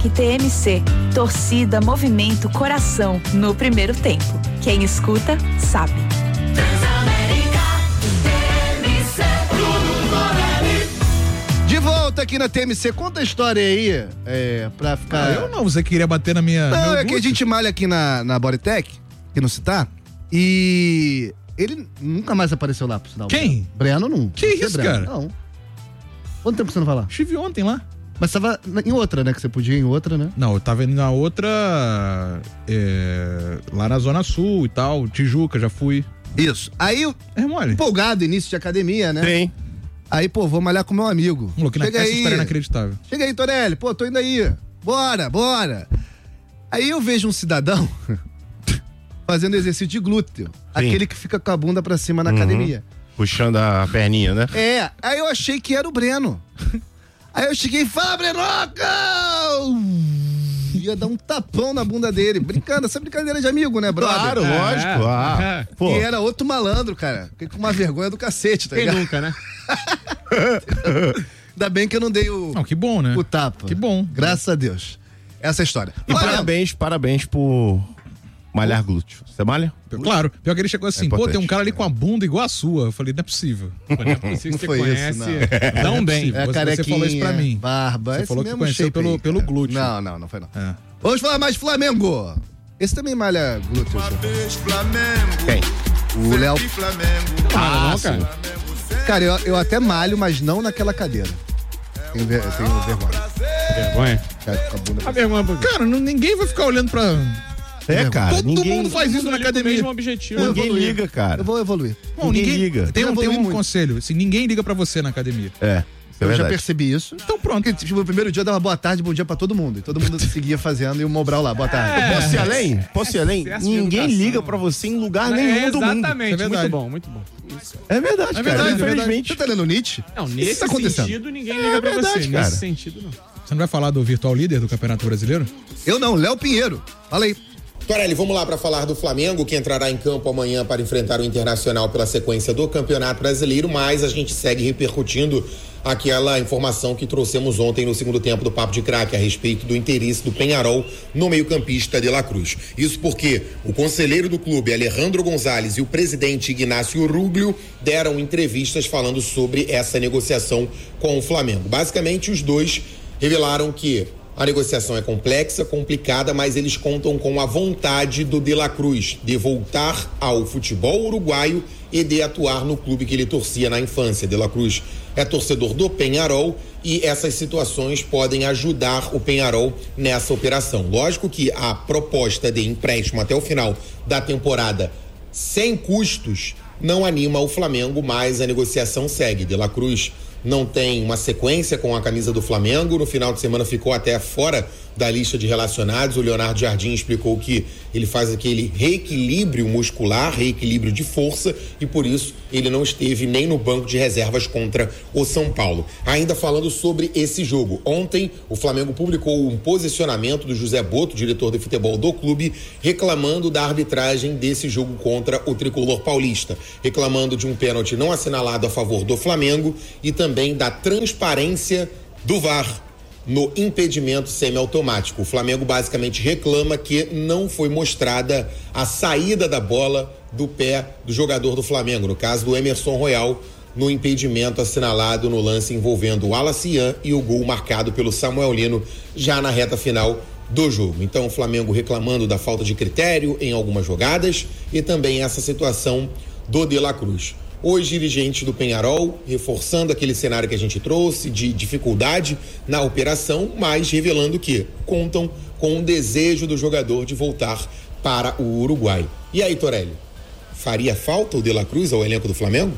TMC, torcida, movimento, coração, no primeiro tempo. Quem escuta, sabe. De volta aqui na TMC, conta a história aí, pra ficar... Eu não, você queria bater na minha... Não, é que a gente malha aqui na Bodytech, que não se tá, e ele nunca mais apareceu lá, por sinal. Quem? Breno não. Que isso, Breno, cara? Não. Quanto tempo você não vai lá? Estive ontem lá. Mas tava em outra, né? Que você podia ir em outra, né? Não, eu tava indo na outra, lá na Zona Sul e tal, Tijuca, já fui. Isso. Aí, mole. Empolgado, início de academia, né? Tem. Aí, pô, vou malhar com meu amigo. Essa história é inacreditável. Chega aí, Torelli. Pô, tô indo aí. Bora. Aí eu vejo um cidadão fazendo exercício de glúteo. Sim. Aquele que fica com a bunda pra cima na academia. Puxando a perninha, né? Aí eu achei que era o Breno. Aí eu cheguei e falei, Brenoca! Ia dar um tapão na bunda dele. Brincando, essa brincadeira de amigo, né, brother? Claro, lógico. Pô. E era outro malandro, cara. Fiquei com uma vergonha do cacete, tá ligado? Quem nunca, né? Ainda bem que eu não dei o... Não, que bom, né? O tapa. Que bom. Graças a Deus. Essa é a história. E parabéns por malhar glúteo. Você malha? Claro. Pior que ele chegou assim, pô, tem um cara ali com a bunda igual a sua. Eu falei, não é possível. Não é possível que você conhece tão bem. Você falou isso pra mim. Barba. Você falou que conheceu pelo glúteo. Não foi não. Vamos falar mais de Flamengo. Esse também malha glúteo. Quem? O Léo. Não, cara. Cara, eu até malho, mas não naquela cadeira. Tenho vergonha. Vergonha? A vergonha. Cara, ninguém vai ficar olhando pra... cara. Todo mundo faz isso na academia. Mesmo objetivo. Ninguém liga, cara. Eu vou evoluir. Bom, ninguém liga. Tem um conselho, assim, ninguém liga pra você na academia. Eu já percebi isso. Então pronto. Porque, tipo, no primeiro dia eu dava boa tarde, bom dia pra todo mundo. E todo mundo seguia fazendo e o Mobral lá, boa tarde. Posso ir além? Ninguém liga pra você em lugar nenhum do mundo. Exatamente, muito bom. É verdade, cara. Infelizmente. Você tá lendo Nietzsche? Não, nesse sentido, ninguém liga pra você. Cara. Nesse sentido, não. Você não vai falar do virtual líder do Campeonato Brasileiro? Eu não, Léo Pinheiro. Fala aí. Torelli, vamos lá para falar do Flamengo, que entrará em campo amanhã para enfrentar o Internacional pela sequência do Campeonato Brasileiro, mas a gente segue repercutindo aquela informação que trouxemos ontem no segundo tempo do Papo de Craque a respeito do interesse do Peñarol no meio-campista De La Cruz. Isso porque o conselheiro do clube, Alejandro Gonzalez, e o presidente Ignacio Ruglio deram entrevistas falando sobre essa negociação com o Flamengo. Basicamente, os dois revelaram que a negociação é complexa, complicada, mas eles contam com a vontade do De La Cruz de voltar ao futebol uruguaio e de atuar no clube que ele torcia na infância. De La Cruz é torcedor do Peñarol e essas situações podem ajudar o Peñarol nessa operação. Lógico que a proposta de empréstimo até o final da temporada sem custos não anima o Flamengo, mas a negociação segue. De La Cruz não tem uma sequência com a camisa do Flamengo, no final de semana ficou até fora da lista de relacionados. O Leonardo Jardim explicou que ele faz aquele reequilíbrio muscular, reequilíbrio de força, e por isso ele não esteve nem no banco de reservas contra o São Paulo. Ainda falando sobre esse jogo, ontem o Flamengo publicou um posicionamento do José Boto, diretor de futebol do clube, reclamando da arbitragem desse jogo contra o tricolor paulista, reclamando de um pênalti não assinalado a favor do Flamengo e também da transparência do VAR no impedimento semiautomático. O Flamengo basicamente reclama que não foi mostrada a saída da bola do pé do jogador do Flamengo, no caso do Emerson Royal, no impedimento assinalado no lance envolvendo o Wallace Yan e o gol marcado pelo Samuel Lino já na reta final do jogo. Então o Flamengo reclamando da falta de critério em algumas jogadas e também essa situação do De La Cruz. Os dirigentes do Peñarol reforçando aquele cenário que a gente trouxe de dificuldade na operação, mas revelando que contam com o desejo do jogador de voltar para o Uruguai. E aí, Torelli, faria falta o De La Cruz ao elenco do Flamengo?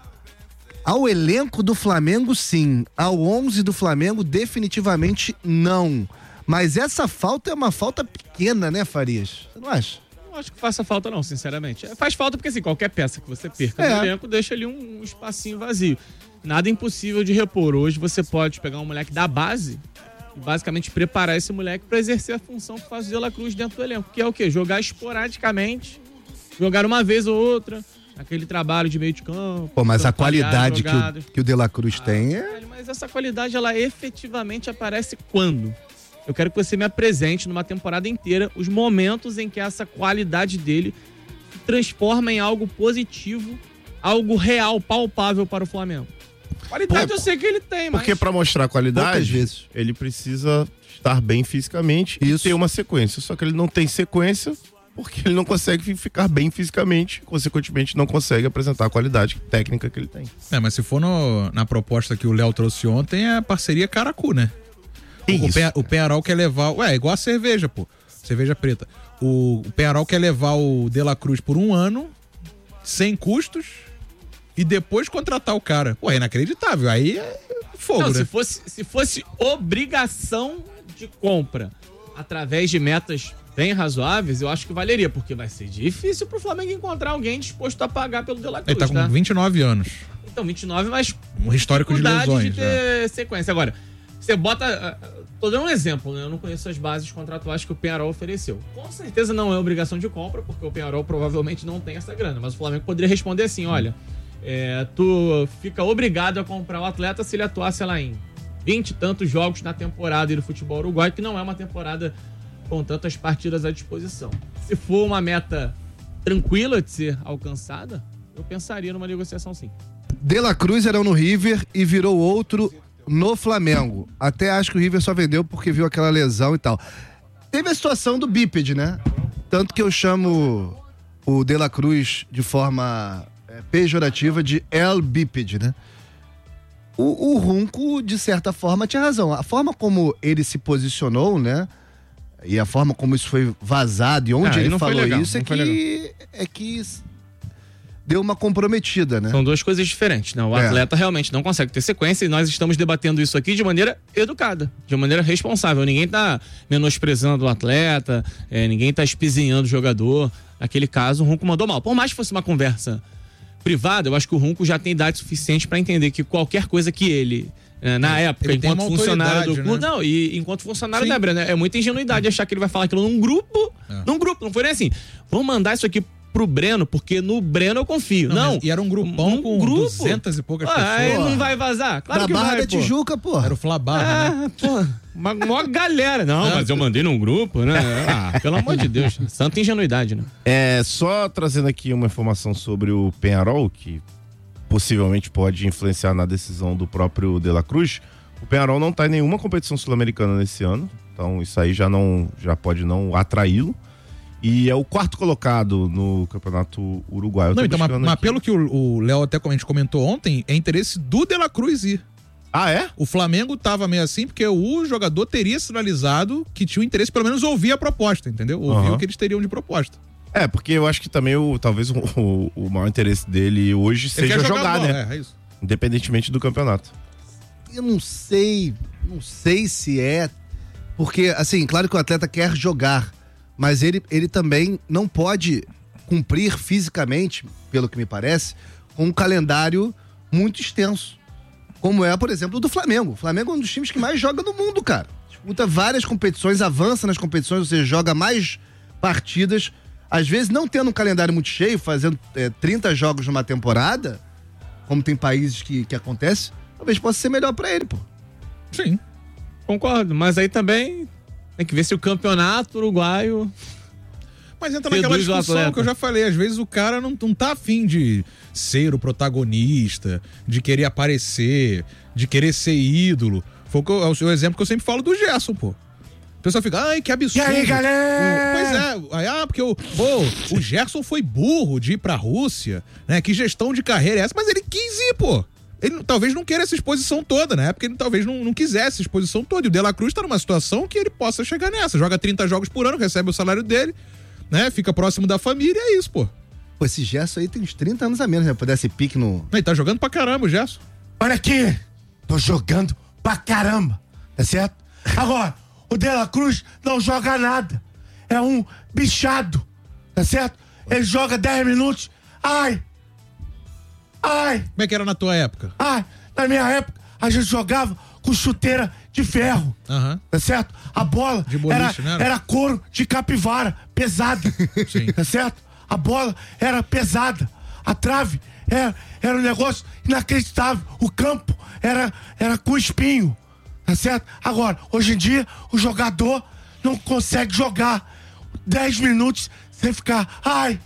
Ao elenco do Flamengo, sim. Ao 11 do Flamengo, definitivamente não. Mas essa falta é uma falta pequena, né, Farias? Você não acha? Não acho que faça falta não, sinceramente. Faz falta porque assim, qualquer peça que você perca no elenco deixa ali um espacinho vazio. Nada impossível de repor. Hoje você pode pegar um moleque da base e basicamente preparar esse moleque para exercer a função que faz o De La Cruz dentro do elenco, que é o quê? Jogar esporadicamente, jogar uma vez ou outra, aquele trabalho de meio de campo. Pô, mas a qualidade que o De La Cruz tem Mas essa qualidade, ela efetivamente aparece quando? Eu quero que você me apresente numa temporada inteira os momentos em que essa qualidade dele se transforma em algo positivo, algo real, palpável para o Flamengo. Qualidade eu sei que ele tem, mas... Porque pra mostrar qualidade, ele precisa estar bem fisicamente e ter uma sequência. Só que ele não tem sequência porque ele não consegue ficar bem fisicamente, consequentemente não consegue apresentar a qualidade técnica que ele tem. Mas se for na proposta que o Léo trouxe ontem, é a parceria Caracu, né? O Penharol quer levar... é igual a cerveja, pô. Cerveja preta. O Penharol quer levar o De La Cruz por 1 ano, sem custos, e depois contratar o cara. Pô, é inacreditável. Aí é fogo, não, né? Se fosse obrigação de compra através de metas bem razoáveis, eu acho que valeria, porque vai ser difícil pro Flamengo encontrar alguém disposto a pagar pelo De La Cruz. Ele tá com 29 anos. Então, 29, mas um histórico de lesões. De ter sequência. Agora, você bota... Tô dando um exemplo, né? Eu não conheço as bases contratuais que o Penharol ofereceu. Com certeza não é obrigação de compra, porque o Penharol provavelmente não tem essa grana. Mas o Flamengo poderia responder assim, olha, tu fica obrigado a comprar o atleta se ele atuar, sei lá, em 20 e tantos jogos na temporada do futebol uruguaio, que não é uma temporada com tantas partidas à disposição. Se for uma meta tranquila de ser alcançada, eu pensaria numa negociação sim. De La Cruz era no River e virou outro no Flamengo. Até acho que o River só vendeu porque viu aquela lesão e tal. Teve a situação do bípede, né? Tanto que eu chamo o De La Cruz de forma pejorativa de El Bípede, né? O Runco, de certa forma, tinha razão. A forma como ele se posicionou, né? E a forma como isso foi vazado e onde ele falou isso é que deu uma comprometida, né? São duas coisas diferentes, né? O atleta realmente não consegue ter sequência e nós estamos debatendo isso aqui de maneira educada, de maneira responsável. Ninguém tá menosprezando o atleta, ninguém tá espizinhando o jogador. Naquele caso, o Runco mandou mal. Por mais que fosse uma conversa privada, eu acho que o Runco já tem idade suficiente para entender que qualquer coisa que ele... na época, ele enquanto funcionário do clube. Né? Não, e enquanto funcionário da Brena, é muita ingenuidade achar que ele vai falar aquilo num grupo. Num grupo, não foi nem assim. Vamos mandar isso aqui pro Breno, porque no Breno eu confio. Não. E era um grupão com 200 e poucas pessoas. Aí não vai vazar? Claro que vai, Barra da Tijuca, pô. Era o Flabarra, né? Pô, uma maior galera. Não, mas eu mandei num grupo, né? Pelo amor de Deus. Santa ingenuidade, né? Só trazendo aqui uma informação sobre o Penharol, que possivelmente pode influenciar na decisão do próprio De La Cruz. O Penharol não está em nenhuma competição sul-americana nesse ano, então isso aí já pode não atraí-lo. E é o 4º colocado no campeonato uruguaio. Não, então, mas pelo que o Léo até comentou ontem, é interesse do De La Cruz ir. Ah, é? O Flamengo tava meio assim porque o jogador teria sinalizado que tinha o interesse, pelo menos ouvir a proposta, entendeu? Ouvir o que eles teriam de proposta. Porque eu acho que também talvez o maior interesse dele hoje seja jogar, né? É isso. Independentemente do campeonato. Eu não sei se é, porque, assim, claro que o atleta quer jogar, mas ele também não pode cumprir fisicamente, pelo que me parece, com um calendário muito extenso, como é, por exemplo, o do Flamengo. O Flamengo é um dos times que mais joga no mundo, cara. Disputa várias competições, avança nas competições, ou seja, joga mais partidas. Às vezes, não tendo um calendário muito cheio, fazendo 30 jogos numa temporada, como tem países que acontece, talvez possa ser melhor pra ele, pô. Sim, concordo. Mas aí também tem que ver se o campeonato uruguaio... Mas entra naquela discussão que eu já falei, às vezes o cara não tá afim de ser o protagonista, de querer aparecer, de querer ser ídolo. Foi o exemplo que eu sempre falo do Gerson, pô. O pessoal fica, ai, que absurdo. E aí, galera? Pois é, porque o Gerson foi burro de ir pra Rússia, né? Que gestão de carreira é essa? Mas ele quis ir, pô. Ele talvez não queira essa exposição toda, né? Porque ele talvez não quisesse essa exposição toda. E o De La Cruz tá numa situação que ele possa chegar nessa. Joga 30 jogos por ano, recebe o salário dele, né? Fica próximo da família e é isso, pô. Pô, esse Gerson aí tem uns 30 anos a menos, né? Pudesse pique no... Ele tá jogando pra caramba, o Gerson. Olha aqui, tô jogando pra caramba, tá certo? Agora, o De La Cruz não joga nada. É um bichado, tá certo? Ele joga 10 minutos. Ai! Como é que era na tua época? Na minha época, a gente jogava com chuteira de ferro, tá certo? A bola de boliche, era couro de capivara, pesada, Sim. tá certo? A bola era pesada, a trave era um negócio inacreditável, o campo era com espinho, Tá certo? Agora, hoje em dia, o jogador não consegue jogar 10 minutos sem ficar, ai,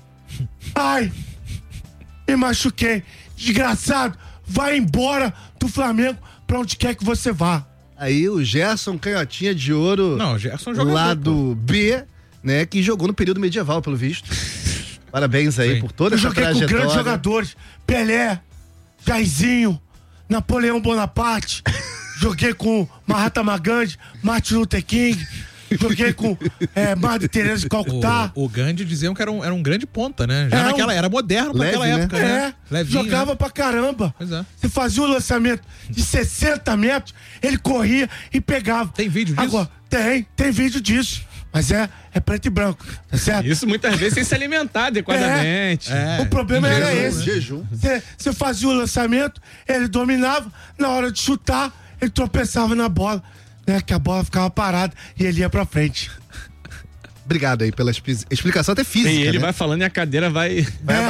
me machuquei. Desgraçado, vai embora do Flamengo pra onde quer que você vá. Aí o Gerson Canhotinha de Ouro, Não, o Gerson jogador, lado B, né, que jogou no período medieval, pelo visto. Parabéns aí Sim. por toda Eu essa joguei com trajetória. grandes jogadores, Pelé, Jairzinho, Napoleão Bonaparte, joguei com Mahatma Gandhi, Martin Luther King, joguei com Madre Teresa de Calcutá. O Gandhi diziam que era um grande ponta, né? Já era moderno pra leve, aquela né? época, né? Levinho, Jogava né? pra caramba. Pois é. Você fazia o lançamento de 60 metros, ele corria e pegava. Tem vídeo disso? Agora, tem vídeo disso. Mas é preto e branco, tá certo? Isso muitas vezes sem se alimentar adequadamente. O problema era esse. Jejum. Você fazia o lançamento, ele dominava, na hora de chutar, ele tropeçava na bola, né? Que a bola ficava parada e ele ia pra frente. Obrigado aí pela explicação até física, E ele né? vai falando e a cadeira vai.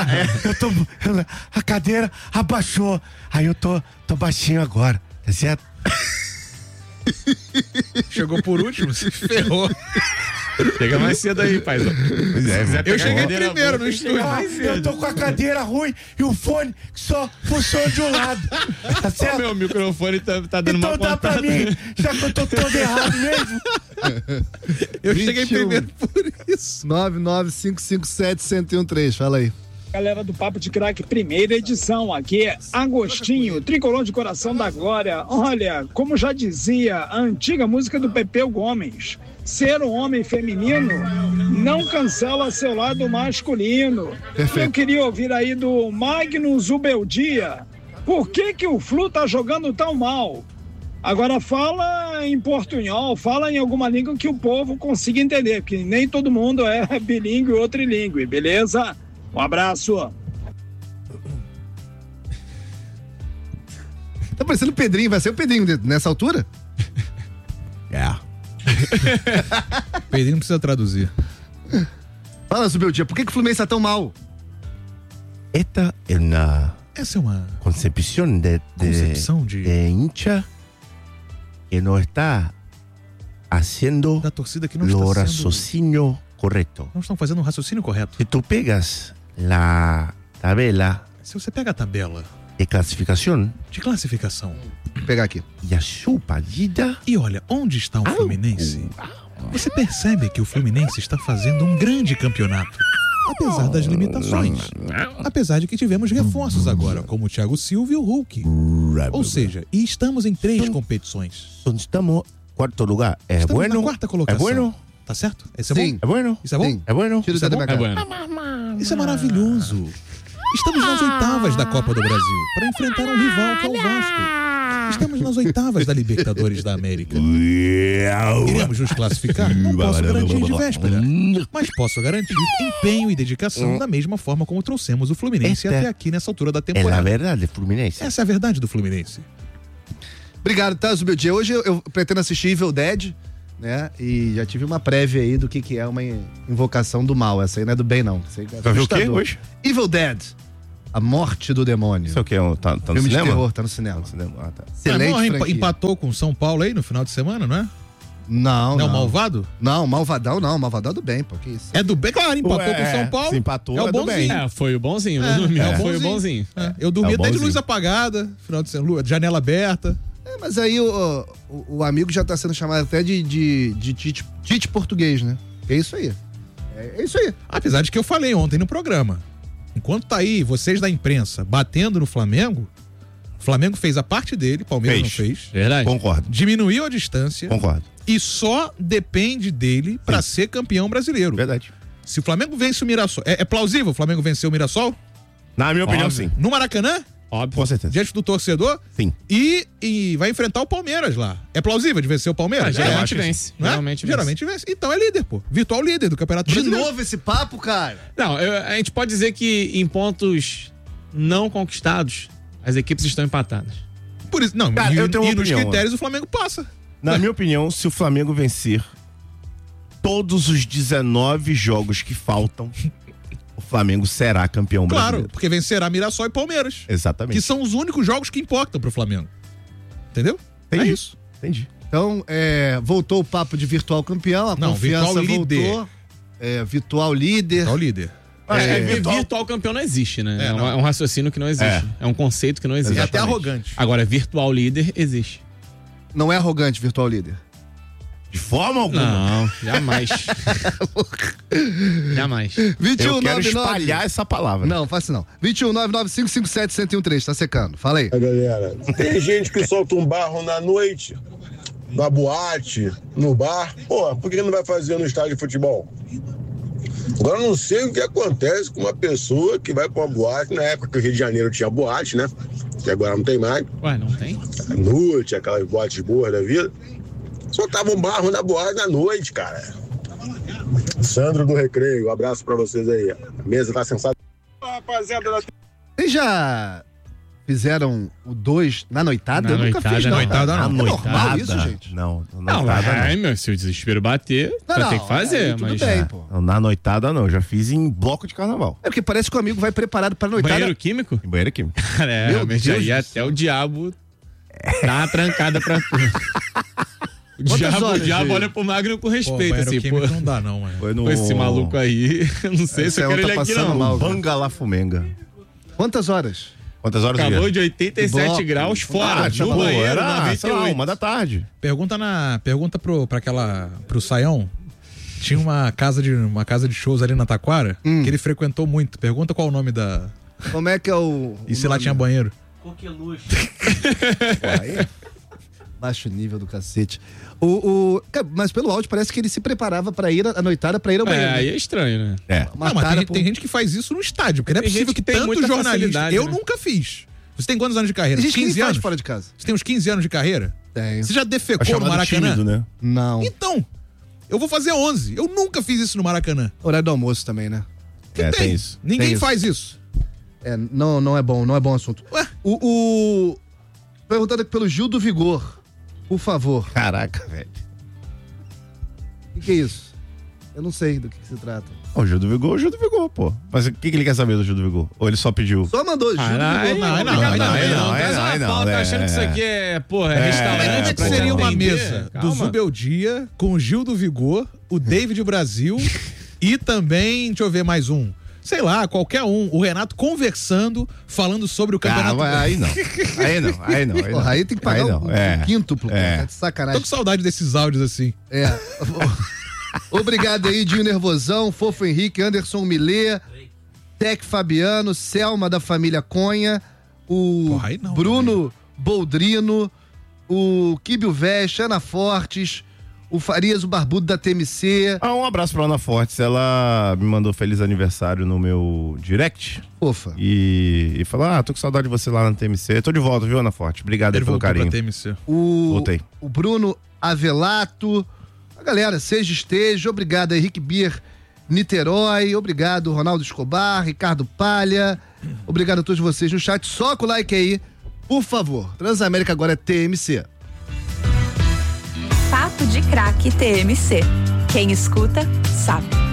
A cadeira abaixou. Aí eu tô baixinho agora, tá certo? Chegou por último, se ferrou. Chega mais cedo aí, paizão. Eu cheguei primeiro no estúdio. Eu tô com a cadeira ruim e o fone que só funciona de um lado. Tá O certo? meu microfone tá dando Então uma dá pra pontada. mim, já que eu tô todo errado mesmo. Eu cheguei 21. primeiro por isso. 99557-1013, fala aí. Galera do Papo de Craque, primeira edição. Aqui é Agostinho, tricolor de coração da glória. Olha, como já dizia a antiga música do Pepeu Gomes, ser um homem feminino não cancela seu lado masculino. Perfeito. Eu queria ouvir aí do Magnus Ubeldia. Por que o Flu tá jogando tão mal? Agora fala em portunhol, fala em alguma língua que o povo consiga entender, porque nem todo mundo é bilíngue ou trilíngue, beleza? Um abraço. Tá parecendo o Pedrinho, vai ser o Pedrinho nessa altura? Pedrinho não precisa traduzir. Fala, Zubeldia, por que o Fluminense tá tão mal? Esta é uma Essa é uma concepção de hincha que não está haciendo da torcida que não o está sendo... raciocínio correto. Não estão fazendo um raciocínio correto. Se tu pegas la tabela Se você pega a tabela de classificação de classificação Vou pegar aqui. e a sua partida, e olha onde está o Fluminense, você percebe que o Fluminense está fazendo um grande campeonato. Apesar das limitações. Apesar de que tivemos reforços agora, como o Thiago Silva e o Hulk. Ou seja, e estamos em 3 competições. onde estamos, quarto lugar. É Estamos bueno? na 4ª colocação. É bueno? Tá certo? Esse é Sim. bom? É bueno? Isso é bom? Sim. É bueno? Tira o Isso é dedo da bom? minha cara. Isso é maravilhoso. Estamos nas 8ª da Copa do Brasil para enfrentar um rival que é o Vasco. Estamos nas 8ª da Libertadores da América. Iremos nos classificar? Não posso garantir de véspera, mas posso garantir empenho e dedicação da mesma forma como trouxemos o Fluminense até aqui nessa altura da É a temporada. verdade, Fluminense. Essa é a verdade do Fluminense. Obrigado, tá, Zubeldia? Hoje eu pretendo assistir Evil Dead, né? E já tive uma prévia aí do que é uma invocação do mal. Essa aí não é do bem, não. Essa aí é Vai ver o quê assustador. hoje? Evil Dead. A morte do demônio. Isso é o quê? Tá no Filme cinema? de terror, tá no cinema. Ah, tá. Excelente franquia. Empatou com o São Paulo aí no final de semana, não é? Não, Não, não. Malvado? Não, Malvadão não. Malvadão é do bem, pô. Que isso? É do bem, claro, empatou Ué, com o São Paulo. se empatou, é o é do bonzinho. bem. É, foi o bonzinho. É, Eu dormi. é o Foi o bonzinho. bonzinho. É, eu dormi É o até de bonzinho. luz apagada, final de semana, janela aberta. É, mas aí o amigo já tá sendo chamado até de Tite português, né? É isso aí. É isso aí. Apesar de que eu falei ontem no programa. Enquanto tá aí, vocês da imprensa batendo no Flamengo, o Flamengo fez a parte dele, Palmeiras não fez. Verdade. Concordo, Diminuiu a distância concordo. e só depende dele pra ser campeão brasileiro. Verdade. Se o Flamengo vence o Mirassol, é plausível o Flamengo vencer o Mirassol? Na minha opinião, Óbvio. sim. No Maracanã? Óbvio. Com certeza. Diante do torcedor? Sim. E vai enfrentar o Palmeiras lá. É plausível de vencer o Palmeiras? Geralmente É, vence. não é? Geralmente vence. vence. Então é líder, pô. Virtual líder do Campeonato De Brasileiro. novo esse papo, cara. Não, a gente pode dizer que em pontos não conquistados, as equipes estão empatadas. Por isso, não, Cara, e, eu tenho uma e nos opinião, critérios o Flamengo passa. Na minha opinião, se o Flamengo vencer todos os 19 jogos que faltam, o Flamengo será campeão Claro, brasileiro. porque vencerá Mirassol e Palmeiras. Exatamente. Que são os únicos jogos que importam pro Flamengo. Entendeu? Entendi. É isso. Entendi. Então, voltou o papo de virtual campeão, a confiança virtual voltou. Virtual líder. Virtual líder. Virtual campeão não existe, né? É um raciocínio que não existe. É um conceito que não existe. É até arrogante. Agora, virtual líder existe. Não é arrogante virtual líder. De forma alguma. Não, jamais. Jamais. 21, Eu quero espalhar essa palavra. Não, faça não. 21-99557-1013, tá secando. Fala aí. Galera, tem gente que solta um barro na noite, na boate, no bar. Pô, por que não vai fazer no estádio de futebol? Agora, eu não sei o que acontece com uma pessoa que vai pra uma boate, na época que o Rio de Janeiro tinha boate, né? Que agora não tem mais. Ué, não tem? À noite, aquelas boates boas da vida. Soltava um barro na boate na noite, cara. Sandro do Recreio, um abraço pra vocês aí. A mesa tá sensacional. Rapaziada, vocês já fizeram o 2 na noitada? Eu nunca fiz, não. Noitada não. É normal isso, gente? Não, Se o desespero bater, vai ter que fazer, tudo mas... bem, pô. Na noitada não, eu já fiz em bloco de carnaval. É porque parece que o amigo vai preparado pra noitada. Banheiro químico? Em banheiro químico. Cara, realmente aí até o diabo dá uma trancada pra tu. O diabo olha pro Magno com respeito, assim, pô. Não dá, não, mano. Esse maluco aí, eu não sei se eu quero ele aqui, não. Bangalafumenga. Quantas horas? Quantas horas? Calor de 87 graus fora, no banheiro, na 28. 1 da tarde. Pergunta pro Saião. Tinha uma casa de shows ali na Taquara, que ele frequentou muito. Pergunta qual o nome da... Como é que é o... E se lá tinha banheiro? Coqueluche. Baixo nível do cacete. Mas pelo áudio parece que ele se preparava pra ir à noitada, pra ir ao banheiro. Aí é estranho, né? Mas tem gente que faz isso no estádio, porque não é possível que tanto jornalista... Eu nunca fiz. Você tem quantos anos de carreira? Existe 15 anos? Fora de casa. Você tem uns 15 anos de carreira? Tenho. Você já defecou no Maracanã? Tímido, né? Não. Então, eu vou fazer 11. Eu nunca fiz isso no Maracanã. Horário do almoço também, né? Tem isso. Ninguém faz isso. Não é bom assunto. Ué? Perguntando aqui pelo Gil do Vigor, por favor. Caraca, velho. O que é isso? Eu não sei do que se trata. O Gil do Vigor, pô. Mas o que ele quer saber do Gil do Vigor? Ou ele só pediu? Só mandou Gil do Vigor. Não. Tá achando que isso aqui é restaurante? Como seria uma mesa do Zubeldia com o Gil do Vigor, o David Brasil e também, deixa eu ver mais um. Sei lá, qualquer um. O Renato conversando, falando sobre o campeonato. Aí não. Porra, aí tem que pagar o quíntuplo. É de sacanagem. Tô com saudade desses áudios assim. Obrigado aí, Dinho Nervosão, Fofo Henrique, Anderson Milê, Tec Fabiano, Selma da família Conha, o Bruno Boldrino, o Kibio Veste, Ana Fortes, o Farias, o Barbudo da TMC. Um abraço pra Ana Fortes, ela me mandou feliz aniversário no meu direct. Fofa. E falou, tô com saudade de você lá na TMC. Tô de volta, viu, Ana Fortes? Obrigado aí pelo carinho. TMC. Voltei. O Bruno Avelato, a galera, seja esteja, obrigado Henrique Bier Niterói, obrigado Ronaldo Escobar, Ricardo Palha, obrigado a todos vocês no chat, só com o like aí, por favor. Transamérica agora é TMC. Papo de Craque TMC. Quem escuta, sabe.